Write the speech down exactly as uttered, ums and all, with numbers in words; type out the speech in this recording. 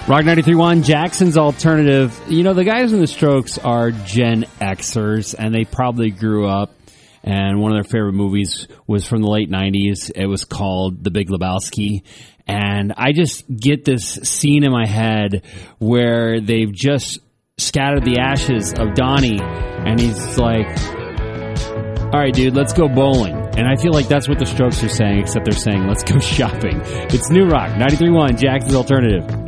Rock ninety-three point one, Jackson's Alternative. You know, the guys in the Strokes are Gen Xers, and they probably grew up, and one of their favorite movies was from the late nineties. It was called The Big Lebowski. And I just get this scene in my head where they've just scattered the ashes of Donnie, and he's like, all right, dude, let's go bowling. And I feel like that's what the Strokes are saying, except they're saying, let's go shopping. It's New Rock ninety-three point one, Jackson's Alternative.